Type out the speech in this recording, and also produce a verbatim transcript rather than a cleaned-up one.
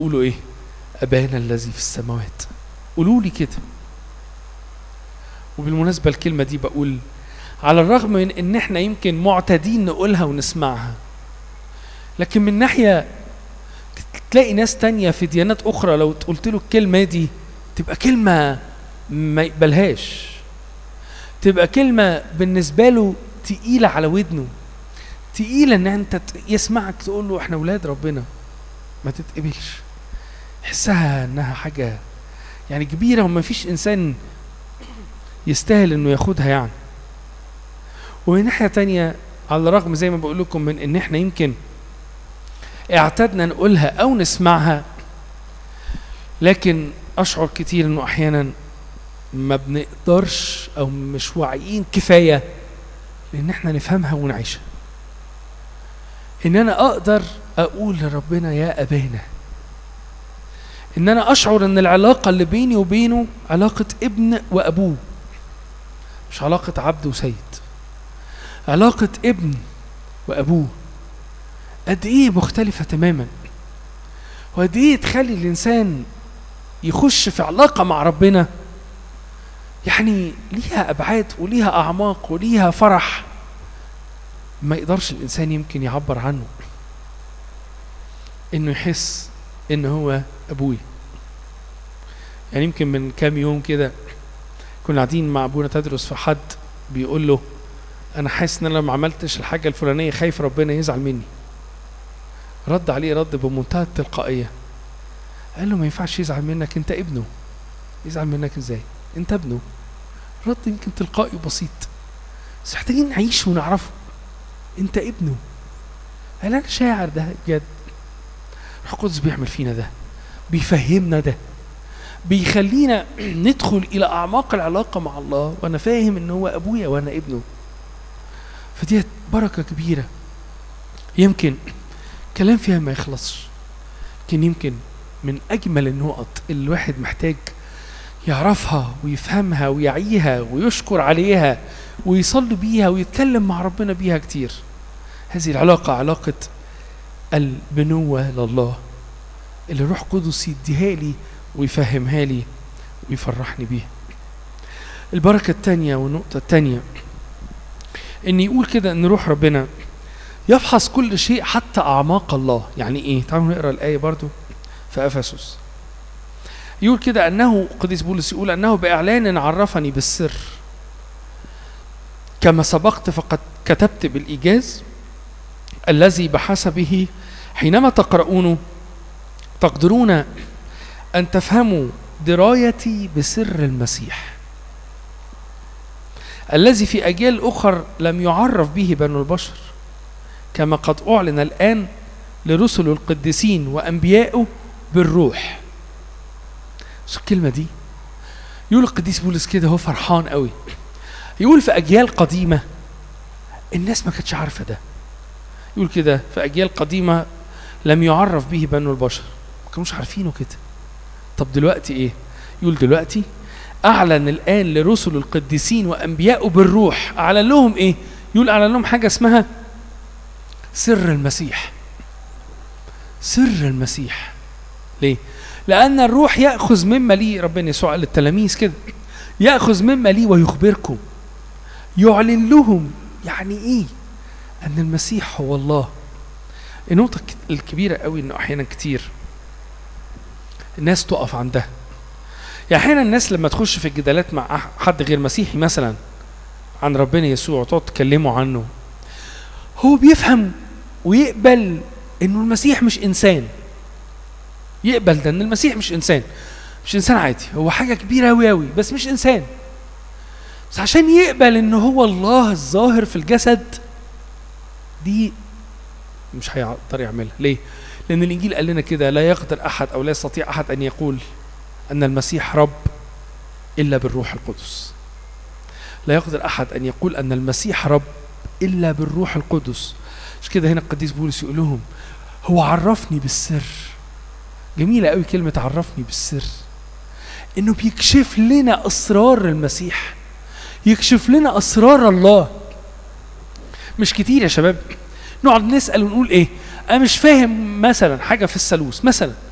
قولوا ايه؟ أبانا الذي في السماوات. قولوا لي كده. وبالمناسبة الكلمة دي بقول على الرغم من ان احنا يمكن معتادين نقولها ونسمعها، لكن من ناحية تلاقي ناس تانية في ديانات اخرى لو قلت له الكلمة دي تبقى كلمة ما يقبلهاش، تبقى كلمة بالنسبة له تقيلة على ودنه، تقيلة ان انت يسمعك تقول له احنا ولاد ربنا، ما تتقبلش، يحسها انها حاجة يعني كبيرة وما فيش انسان يستاهل انه ياخدها يعني. ومن ناحية تانية على الرغم زي ما بقول لكم من ان احنا يمكن اعتدنا نقولها او نسمعها، لكن اشعر كتير انه احيانا ما بنقدرش او مش واعيين كفاية لان احنا نفهمها ونعيشها. ان انا اقدر اقول لربنا يا ابانا، ان انا اشعر ان العلاقة اللي بيني وبينه علاقة ابن وابوه، مش علاقة عبد وسيد، علاقة ابن وابوه. قد ايه مختلفة تماما، وقد ايه تخلي الانسان يخش في علاقة مع ربنا يعني ليها ابعاد وليها اعماق وليها فرح ما يقدرش الانسان يمكن يعبر عنه، انه يحس ان هو ابوي. يعني يمكن من كام يوم كده كنا قاعدين مع ابونا تدرس، فحد بيقول له انا حاسس ان انا لما عملتش الحاجه الفلانيه خايف ربنا يزعل مني. رد عليه رد بمنتهى التلقائيه، قال له ما ينفعش يزعل منك، انت ابنه. يزعل منك ازاي؟ انت ابنه. رد يمكن تلقائي وبسيط بس محتاجين نعيش ونعرفه. انت ابنه. قال انا شاعر ده بجد، روح القدس بيعمل فينا ده، بيفهمنا ده، بيخلينا ندخل الى اعماق العلاقه مع الله، وانا فاهم ان هو ابويا وانا ابنه. فدي بركه كبيره يمكن كلام فيها ما يخلصش، لكن يمكن من اجمل النقط اللي الواحد محتاج يعرفها ويفهمها ويعيها ويشكر عليها ويصلي بيها ويتكلم مع ربنا بيها كتير. هذه العلاقه علاقه البنوه لله اللي روح قدس يديها لي ويفهمها لي ويفرحني بيها. البركة التانية والنقطة التانية ان يقول كده ان روح ربنا يفحص كل شيء حتى اعماق الله. يعني ايه؟ تعالوا نقرأ الآية برضو في أفسس. يقول كده انه قديس بولس يقول انه باعلان عرفني بالسر كما سبقت فقد كتبت بالايجاز الذي بحسبه حينما تقرؤونه تقدرون أن تفهموا درايتي بسر المسيح الذي في أجيال أخر لم يعرف به بنو البشر كما قد أعلن الآن لرسل القديسين وأنبيائه بالروح. بس الكلمة دي يقول القديس بولس كده هو فرحان قوي، يقول في أجيال قديمة الناس ما كانتش عارفة ده. يقول كده في أجيال قديمة لم يعرف به بنو البشر، ما كانوش عارفينه كده. طب دلوقتي ايه؟ يقول دلوقتي اعلن الان لرسل القديسين وانبيائه بالروح. اعلن لهم ايه؟ يقول اعلن لهم حاجه اسمها سر المسيح. سر المسيح. ليه؟ لان الروح ياخذ مما لي، ربنا يسوع قال للتلاميذ كده، ياخذ مما لي ويخبركم، يعلن لهم. يعني ايه؟ ان المسيح هو الله. النقطه الكبيره قوي انه احيانا كتير الناس تقف عندها. يعني احيانا الناس لما تخش في الجدالات مع حد غير مسيحي مثلا عن ربنا يسوع وتقعد تكلموا عنه، هو بيفهم ويقبل انه المسيح مش انسان. يقبل ده ان المسيح مش انسان، مش انسان عادي، هو حاجه كبيره قوي قوي بس مش انسان. بس عشان يقبل انه هو الله الظاهر في الجسد دي مش هيقدر يعملها. ليه؟ لأن الإنجيل قال لنا كده لا يقدر أحد أو لا يستطيع أحد أن يقول أن المسيح رب إلا بالروح القدس. لا يقدر أحد أن يقول أن المسيح رب إلا بالروح القدس. مش كده هنا القديس بولس يقول لهم هو عرفني بالسر. جميلة قوي كلمة عرفني بالسر، إنه بيكشف لنا أسرار المسيح، يكشف لنا أسرار الله. مش كتير يا شباب نقعد نسأل ونقول إيه؟ أنا مش فاهم مثلا حاجة في الثالوث مثلا،